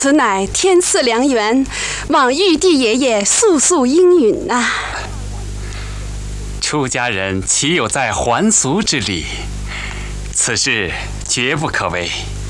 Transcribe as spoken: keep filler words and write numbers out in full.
此乃天赐良缘，望玉帝爷爷速速应允啊！ 出家人岂有再还俗之理？此事绝不可为。